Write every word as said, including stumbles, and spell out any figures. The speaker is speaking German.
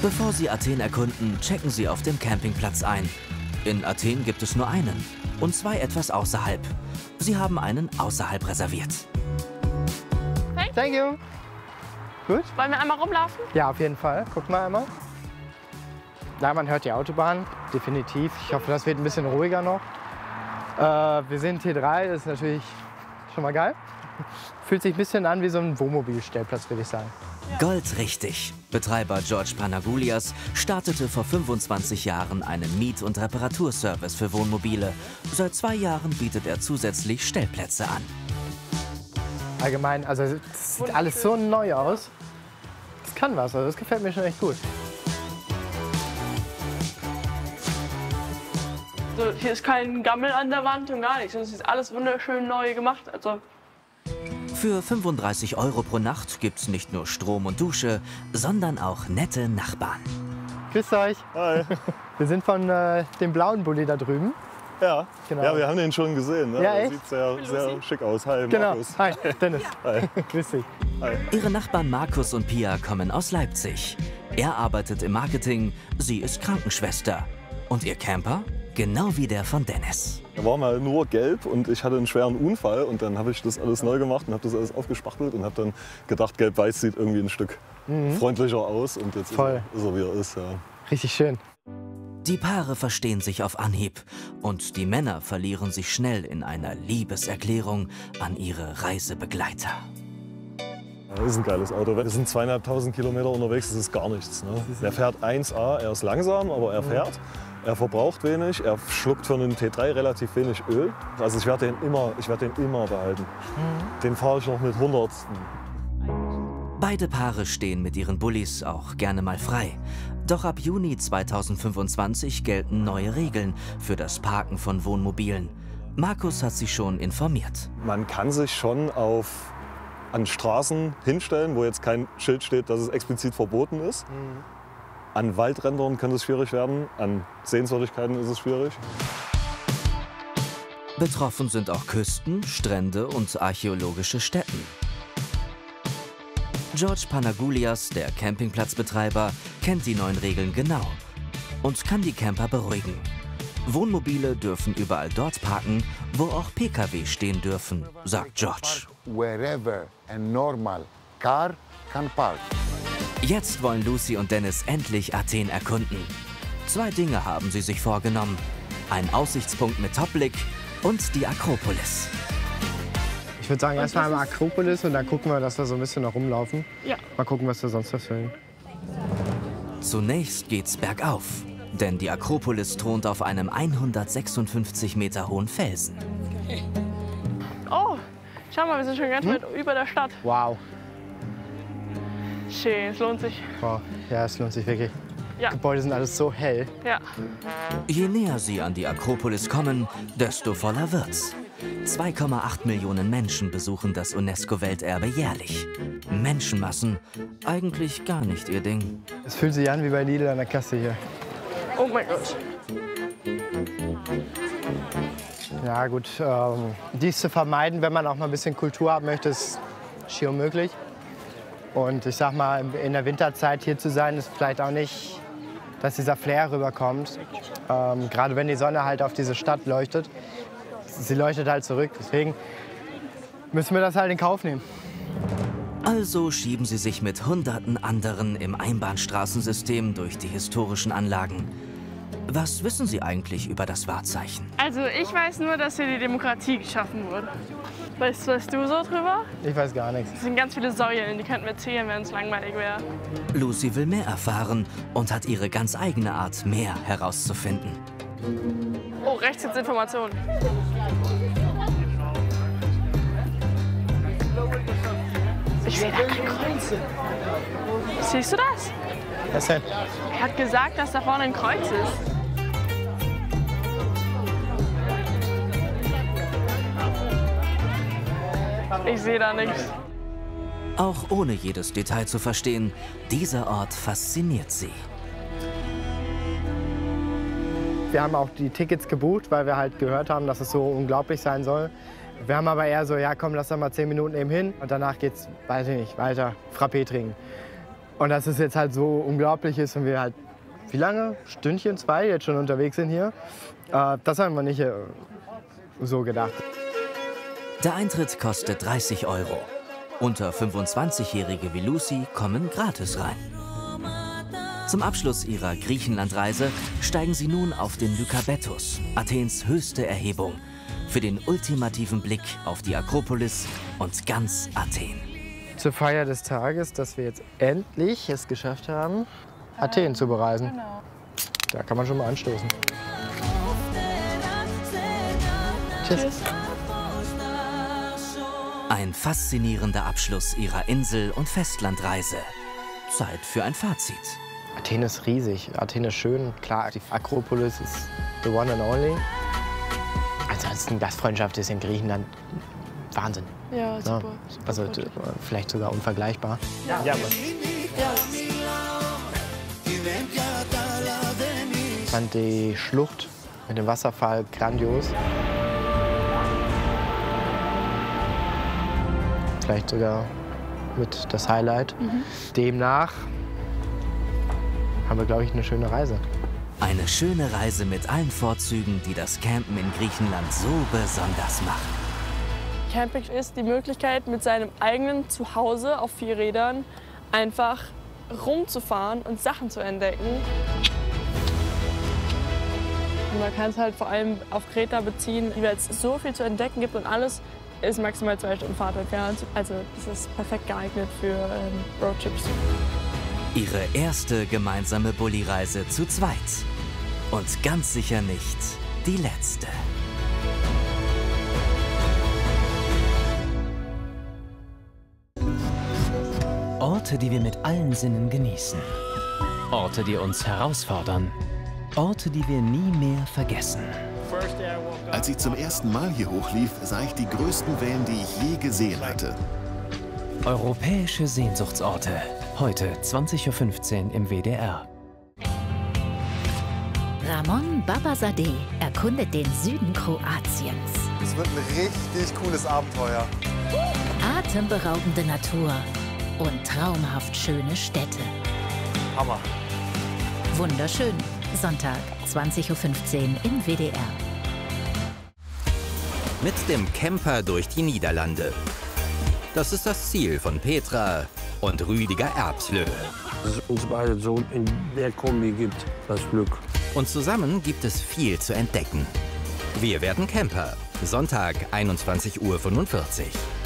Bevor Sie Athen erkunden, checken Sie auf dem Campingplatz ein. In Athen gibt es nur einen und zwei etwas außerhalb. Sie haben einen außerhalb reserviert. Hey. Thank you. Gut. Wollen wir einmal rumlaufen? Ja, auf jeden Fall. Guck mal einmal. Ja, man hört die Autobahn, definitiv. Ich hoffe, das wird ein bisschen ruhiger noch. Äh, wir sind T drei, das ist natürlich schon mal geil. Fühlt sich ein bisschen an wie so ein Wohnmobilstellplatz, würde ich sagen. Goldrichtig. Betreiber George Panagoulias startete vor fünfundzwanzig Jahren einen Miet- und Reparaturservice für Wohnmobile. Seit zwei Jahren bietet er zusätzlich Stellplätze an. Allgemein, also es sieht alles so neu aus. Das kann was, also das gefällt mir schon echt gut. Also hier ist kein Gammel an der Wand und gar nichts. Es ist alles wunderschön neu gemacht. Also Für fünfunddreißig Euro pro Nacht gibt's nicht nur Strom und Dusche, sondern auch nette Nachbarn. Grüßt euch. Hi. Wir sind von äh, dem blauen Bulli da drüben. Ja, genau. Ja, wir haben den schon gesehen. Ne? Ja, Der echt? sieht sehr, sehr schick aus. Hi, Genau. Markus. Hi, Dennis. Hi. Grüß dich. Hi. Ihre Nachbarn Markus und Pia kommen aus Leipzig. Er arbeitet im Marketing, sie ist Krankenschwester. Und ihr Camper? Genau wie der von Dennis. Er war mal nur gelb und ich hatte einen schweren Unfall und dann habe ich das alles neu gemacht und habe das alles aufgespachtelt und habe dann gedacht, gelb-weiß sieht irgendwie ein Stück mhm. freundlicher aus und jetzt Voll. Ist, er, ist er, wie er ist. Ja. Richtig schön. Die Paare verstehen sich auf Anhieb und die Männer verlieren sich schnell in einer Liebeserklärung an ihre Reisebegleiter. Das ist ein geiles Auto. Wir sind zweieinhalbtausend Kilometer unterwegs, das ist gar nichts. Ne? Der fährt eins A, er ist langsam, aber er fährt. Er verbraucht wenig, er schluckt für einen T drei relativ wenig Öl. Also ich werde den immer, ich werde den immer behalten. Mhm. Den fahre ich noch mit hundert. Beide Paare stehen mit ihren Bullis auch gerne mal frei. Doch ab Juni zweitausendfünfundzwanzig gelten neue Regeln für das Parken von Wohnmobilen. Markus hat sich schon informiert. Man kann sich schon auf, an Straßen hinstellen, wo jetzt kein Schild steht, dass es explizit verboten ist. Mhm. An Waldrändern kann es schwierig werden, an Sehenswürdigkeiten ist es schwierig. Betroffen sind auch Küsten, Strände und archäologische Stätten. George Panagoulias, der Campingplatzbetreiber, kennt die neuen Regeln genau und kann die Camper beruhigen. Wohnmobile dürfen überall dort parken, wo auch P K W stehen dürfen, sagt George. Wherever a normal car can park. Jetzt wollen Lucy und Dennis endlich Athen erkunden. Zwei Dinge haben sie sich vorgenommen. Ein Aussichtspunkt mit Topblick und die Akropolis. Ich würde sagen, erstmal einmal Akropolis und dann gucken wir, dass wir so ein bisschen noch rumlaufen. Ja. Mal gucken, was wir sonst noch finden. Zunächst geht's bergauf, denn die Akropolis thront auf einem hundertsechsundfünfzig Meter hohen Felsen. Oh, schau mal, wir sind schon ganz Hm? weit über der Stadt. Wow. Schön, es lohnt sich. Wow. Ja, es lohnt sich wirklich. Ja. Die Gebäude sind alles so hell. Ja. Je näher sie an die Akropolis kommen, desto voller wird's. zwei Komma acht Millionen Menschen besuchen das UNESCO-Welterbe jährlich. Menschenmassen, eigentlich gar nicht ihr Ding. Es fühlt sich an wie bei Lidl an der Kasse hier. Oh mein Gott. Ja gut, ähm, dies zu vermeiden, wenn man auch mal ein bisschen Kultur haben möchte, ist schier unmöglich. Und ich sag mal, in der Winterzeit hier zu sein, ist vielleicht auch nicht, dass dieser Flair rüberkommt. Ähm, gerade wenn die Sonne halt auf diese Stadt leuchtet. Sie leuchtet halt zurück, deswegen müssen wir das halt in Kauf nehmen. Also schieben sie sich mit hunderten anderen im Einbahnstraßensystem durch die historischen Anlagen. Was wissen Sie eigentlich über das Wahrzeichen? Also ich weiß nur, dass hier die Demokratie geschaffen wurde. Weißt, weißt du so drüber? Ich weiß gar nichts. Es sind ganz viele Säulen, die könnten wir zählen, wenn es langweilig wäre. Lucy will mehr erfahren und hat ihre ganz eigene Art, mehr herauszufinden. Oh, rechts gibt's Informationen. Ich sehe da ein Kreuz. Siehst du das? Was denn? Er hat gesagt, dass da vorne ein Kreuz ist. Ich sehe da nichts. Auch ohne jedes Detail zu verstehen, dieser Ort fasziniert sie. Wir haben auch die Tickets gebucht, weil wir halt gehört haben, dass es so unglaublich sein soll. Wir haben aber eher so, ja komm, lass doch mal zehn Minuten eben hin und danach geht's, weiß ich nicht, weiter Frappé trinken. Und dass es jetzt halt so unglaublich ist und wir halt, wie lange? Stündchen, zwei jetzt schon unterwegs sind hier. Äh, das haben wir nicht äh, so gedacht. Der Eintritt kostet dreißig Euro. Unter fünfundzwanzigjährige wie Lucy kommen gratis rein. Zum Abschluss ihrer Griechenlandreise steigen sie nun auf den Lykabetos, Athens höchste Erhebung, für den ultimativen Blick auf die Akropolis und ganz Athen. Zur Feier des Tages, dass wir jetzt endlich es geschafft haben, Athen zu bereisen. Genau. Da kann man schon mal anstoßen. Tschüss. Tschüss. Ein faszinierender Abschluss ihrer Insel- und Festlandreise. Zeit für ein Fazit. Athen ist riesig, Athen ist schön. Klar, die Akropolis ist the one and only. Ansonsten, Gastfreundschaft ist in Griechenland Wahnsinn. Ja, super. Ja, super also wirklich. vielleicht sogar unvergleichbar. Ja. Ja, Ja. ich fand die Schlucht mit dem Wasserfall grandios. Vielleicht sogar mit das Highlight. Mhm. Demnach haben wir, glaube ich, eine schöne Reise. Eine schöne Reise mit allen Vorzügen, die das Campen in Griechenland so besonders machen. Camping ist die Möglichkeit, mit seinem eigenen Zuhause auf vier Rädern einfach rumzufahren und Sachen zu entdecken. Und man kann es halt vor allem auf Kreta beziehen, weil es so viel zu entdecken gibt und alles ist maximal zwei Stunden Fahrt entfernt. Also das ist perfekt geeignet für ähm, Roadtrips. Ihre erste gemeinsame Bulli-Reise zu zweit. Und ganz sicher nicht die letzte. Orte, die wir mit allen Sinnen genießen. Orte, die uns herausfordern. Orte, die wir nie mehr vergessen. Als ich zum ersten Mal hier hochlief, sah ich die größten Wellen, die ich je gesehen hatte. Europäische Sehnsuchtsorte. Heute zwanzig Uhr fünfzehn im W D R. Ramon Babazadeh erkundet den Süden Kroatiens. Es wird ein richtig cooles Abenteuer. Atemberaubende Natur und traumhaft schöne Städte. Hammer. Wunderschön. Sonntag, zwanzig Uhr fünfzehn im W D R. Mit dem Camper durch die Niederlande. Das ist das Ziel von Petra und Rüdiger Erbslö. Dass es uns beide so in der Kombi gibt, das Glück. Und zusammen gibt es viel zu entdecken. Wir werden Camper. Sonntag, einundzwanzig Uhr fünfundvierzig.